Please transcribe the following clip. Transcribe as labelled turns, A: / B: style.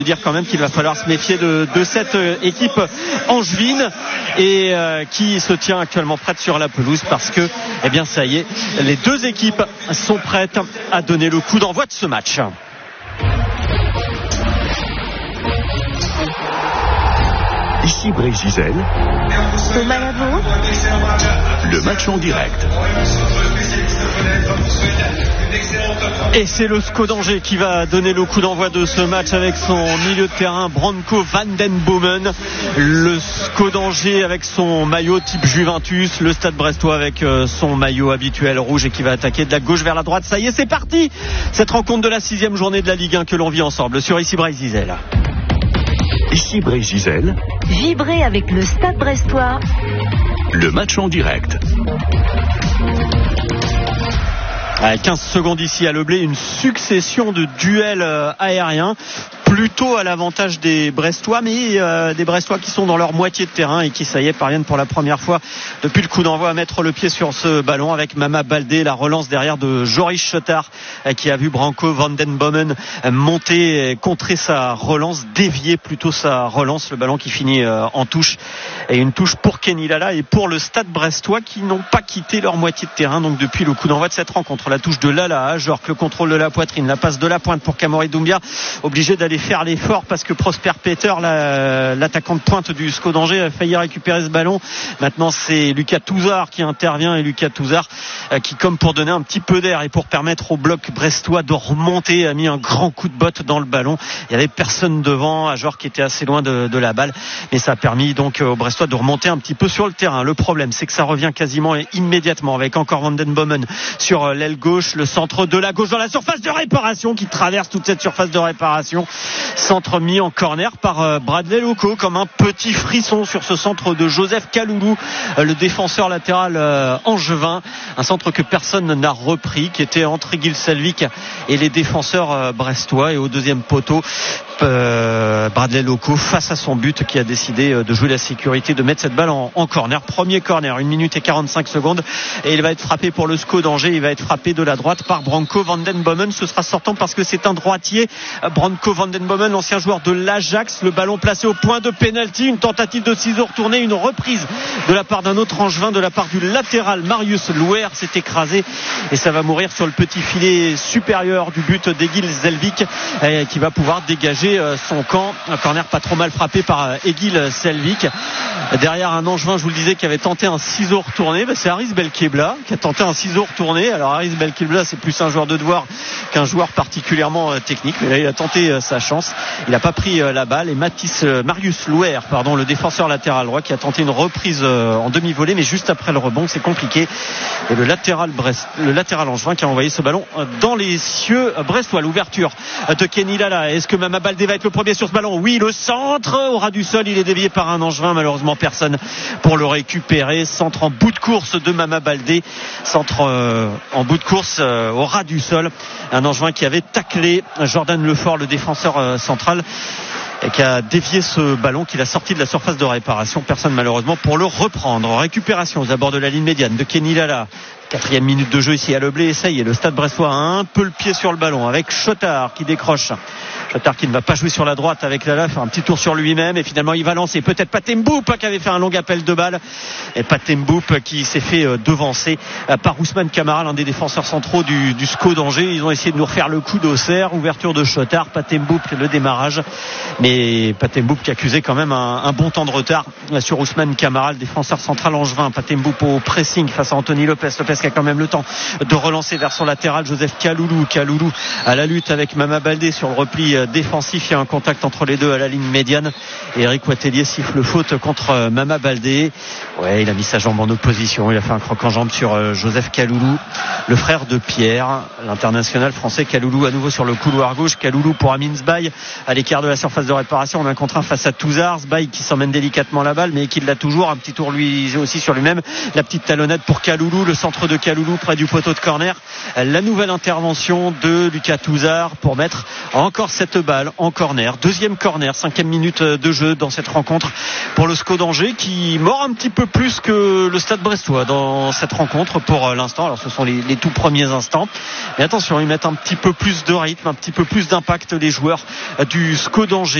A: Dire quand même qu'il va falloir se méfier de cette équipe angevine et qui se tient actuellement prête sur la pelouse parce que ça y est, les deux équipes sont prêtes à donner le coup d'envoi de ce match.
B: Ici Brésil,
C: Thomas Lavaux.
B: Le match en direct.
A: Et c'est le SCO d'Angers qui va donner le coup d'envoi de ce match avec son milieu de terrain Branko van den Bomen. Le SCO d'Angers avec son maillot type Juventus, le Stade Brestois avec son maillot habituel rouge et qui va attaquer de la gauche vers la droite. Ça y est, c'est parti. Cette rencontre de la 6e journée de la Ligue 1 que l'on vit ensemble sur Ici Brésil.
B: Ici Brésil.
C: Vibrez avec le Stade Brestois.
B: Le match en direct.
A: 15 secondes ici à Le Blé, une succession de duels aériens plutôt à l'avantage des Brestois, mais des Brestois qui sont dans leur moitié de terrain et qui, ça y est, parviennent pour la première fois depuis le coup d'envoi à mettre le pied sur ce ballon avec Mama Baldé, la relance derrière de Joris Chottard qui a vu Branko van den Bomen monter, contrer sa relance, dévier plutôt sa relance, le ballon qui finit en touche et une touche pour Kenny Lala et pour le Stade Brestois qui n'ont pas quitté leur moitié de terrain donc depuis le coup d'envoi de cette rencontre. La touche de Lala à Jorque, le contrôle de la poitrine, la passe de la pointe pour Kamori Doumbia, obligé d'aller faire l'effort parce que Prosper Peter, l'attaquant de pointe du SCO d'Angers, a failli récupérer ce ballon. Maintenant c'est Lucas Touzard qui intervient et Lucas Touzard qui, comme pour donner un petit peu d'air et pour permettre au bloc brestois de remonter, a mis un grand coup de botte dans le ballon. Il y avait personne devant, Ajor qui était assez loin de la balle, mais ça a permis donc aux Brestois de remonter un petit peu sur le terrain. Le problème c'est que ça revient quasiment immédiatement avec encore Van den Bomen sur l'aile gauche, le centre de la gauche dans la surface de réparation qui traverse toute cette surface de réparation. Centre mis en corner par Bradley Loco comme un petit frisson sur ce centre de Joseph Kaloulou, le défenseur latéral angevin. Un centre que personne n'a repris, qui était entre Egil Selvik et les défenseurs brestois. Et au deuxième poteau, Bradley Loco face à son but qui a décidé de jouer la sécurité, de mettre cette balle en corner. Premier corner, 1 minute et 45 secondes. Et il va être frappé pour le SCO d'Angers. Il va être frappé de la droite par Branko van den Bomen. Ce sera sortant parce que c'est un droitier. Branko van den Bomen, l'ancien joueur de l'Ajax. Le ballon placé au point de pénalty. Une tentative de ciseaux retourné. Une reprise de la part d'un autre angevin, de la part du latéral Marius Louer. S'est écrasé et ça va mourir sur le petit filet supérieur du but d'Egil Selvik qui va pouvoir dégager son camp. Un corner pas trop mal frappé par Egil Selvik. Derrière un angevin, je vous le disais, qui avait tenté un ciseau retourné, c'est Haris Belkebla qui a tenté un ciseau retourné. Alors Haris Belkebla, c'est plus un joueur de devoir qu'un joueur particulièrement technique, mais là il a tenté sa chance, il n'a pas pris la balle. Et Marius Louer, le défenseur latéral droit, qui a tenté une reprise en demi-volée, mais juste après le rebond, c'est compliqué. Et le latéral angevin qui a envoyé ce ballon dans les cieux brestois. L'ouverture de Kenny Lala. Est-ce que Mama Baldé va être le premier sur ce ballon? Oui, le centre au ras du sol, il est dévié par un angevin, malheureusement personne pour le récupérer. Centre en bout de course de Mama Baldé, centre en bout de course au ras du sol. Un angevin qui avait taclé Jordan Lefort, le défenseur central, et qui a dévié ce ballon, qu'il a sorti de la surface de réparation. Personne malheureusement pour le reprendre. Récupération aux abords de la ligne médiane de Kenny Lala. 4e minute de jeu ici à Le Blé, et ça y est, le Stade Brestois a un peu le pied sur le ballon avec Chottard qui décroche. Chottard qui ne va pas jouer sur la droite avec Lala, faire un petit tour sur lui-même et finalement il va lancer peut-être Pathé Mboup qui avait fait un long appel de balle, et Pathé Mboup qui s'est fait devancer par Ousmane Camara, l'un des défenseurs centraux du SCO d'Angers. Ils ont essayé de nous refaire le coup d'Auxerre, ouverture de Chottard, Pathé Mboup, le démarrage, mais Pathé Mboup qui accusait quand même un bon temps de retard sur Ousmane Camara, le défenseur central angevin. Pathé Mboup au pressing face à Anthony Lopez qui a quand même le temps de relancer vers son latéral Joseph Kaloulou à la lutte avec Mama Baldé sur le repli défensif. Il y a un contact entre les deux à la ligne médiane et Eric Watelier siffle faute contre Mama Baldé. Ouais, il a mis sa jambe en opposition, il a fait un croc en jambe sur Joseph Kaloulou, le frère de Pierre, l'international français. Kaloulou à nouveau sur le couloir gauche, Kaloulou pour Amin Sbaï à l'écart de la surface de réparation. On a un contre un face à Touzard, Sbaï qui s'emmène délicatement la balle mais qui l'a toujours, un petit tour lui aussi sur lui-même, la petite talonnade pour Kaloulou, le centre centre de Kaloulou près du poteau de corner. La nouvelle intervention de Lucas Touzard pour mettre encore cette balle en corner. Deuxième corner, 5e minute de jeu dans cette rencontre pour le SCO d'Angers qui mord un petit peu plus que le Stade Brestois dans cette rencontre pour l'instant. Alors ce sont les tout premiers instants. Mais attention, ils mettent un petit peu plus de rythme, un petit peu plus d'impact les joueurs du SCO d'Angers.